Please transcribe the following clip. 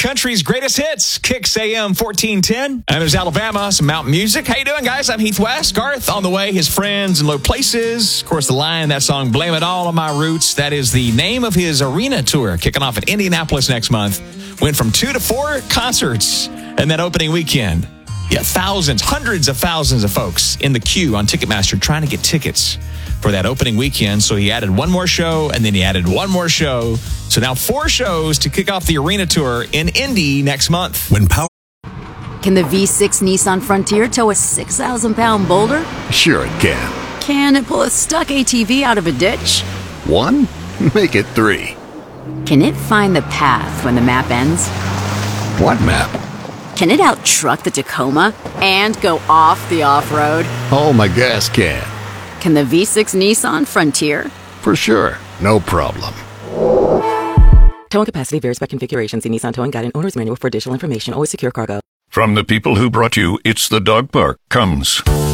Country's greatest hits, Kicks AM 1410. And there's Alabama, some mountain music. How you doing, guys? I'm Heath West. Garth on the way, his friends in low places. Of course, the line, that song, Blame It All on My Roots. That is the name of his arena tour, kicking off in Indianapolis next month. Went from 2 to 4 concerts in that opening weekend. Yeah, thousands, hundreds of thousands of folks in the queue on Ticketmaster trying to get tickets for that opening weekend. So he added one more show, and then he added one more show. So now 4 shows to kick off the arena tour in Indy next month. Can the V6 Nissan Frontier tow a 6,000-pound boulder? Sure it can. Can it pull a stuck ATV out of a ditch? 1? Make it 3. Can it find the path when the map ends? What map? Can it out-truck the Tacoma and go off the off-road? Oh, my gas can. Can the V6 Nissan Frontier? For sure. No problem. Towing capacity varies by configuration. See Nissan Towing Guide and Owner's Manual for additional information. Always secure cargo. From the people who brought you It's the Dog Park comes